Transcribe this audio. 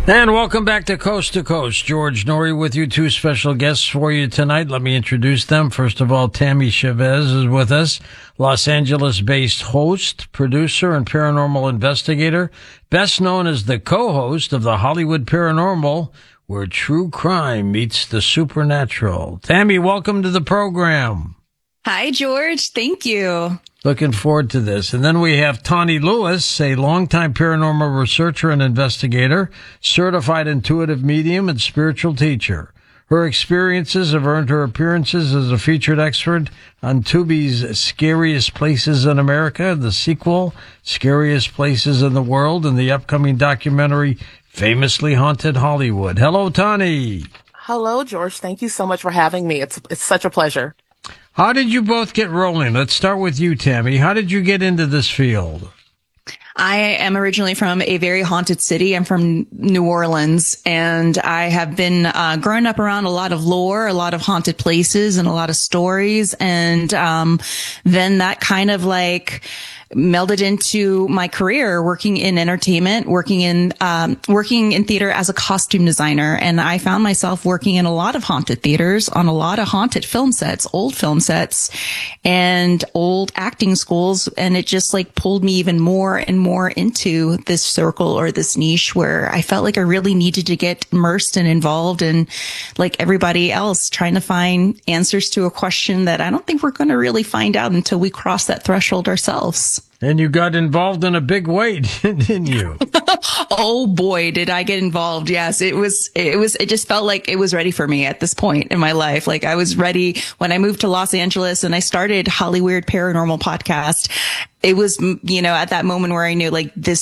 And welcome back to Coast. George Noory with you. Two special guests for you tonight. Let me introduce them. First of all, Tammy Chavez is with us, Los Angeles-based host, producer, and paranormal investigator, best known as the co-host of the Hollywood Paranormal, where true crime meets the supernatural. Tammy, welcome to the program. Hi, George. Thank you. Looking forward to this. And then we have Tawny Lewis, a longtime paranormal researcher and investigator, certified intuitive medium and spiritual teacher. Her experiences have earned her appearances as a featured expert on Tubi's Scariest Places in America, the sequel, Scariest Places in the World, and the upcoming documentary, Famously Haunted Hollywood. Hello, Tawny. Hello, George. Thank you so much for having me. It's such a pleasure. How did you both get rolling? Let's start with you, Tammy. How did you get into this field? I am originally from a very haunted city. I'm from New Orleans, and I have been growing up around a lot of lore, a lot of haunted places, and a lot of stories. And then that kind of melded into my career, working in entertainment, working in theater as a costume designer. And I found myself working in a lot of haunted theaters, on a lot of haunted film sets, old film sets and old acting schools. And it just pulled me even more and more into this circle or this niche where I felt like I really needed to get immersed and involved, and like everybody else, trying to find answers to a question that I don't think we're going to really find out until we cross that threshold ourselves. And you got involved in a big way, didn't you? Oh boy, did I get involved. Yes, it just felt like it was ready for me at this point in my life. Like I was ready when I moved to Los Angeles and I started Hollyweird Paranormal Podcast. It was, at that moment where I knew this